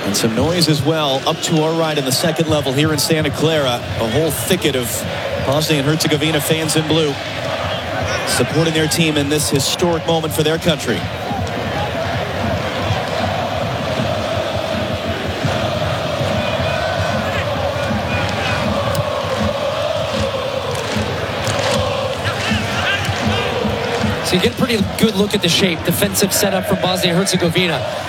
And some noise as well up to our right in the second level here in Santa Clara. A whole thicket of Bosnia and Herzegovina fans in blue supporting their team in this historic moment for their country. So you get a pretty good look at the shape, defensive setup from Bosnia and Herzegovina.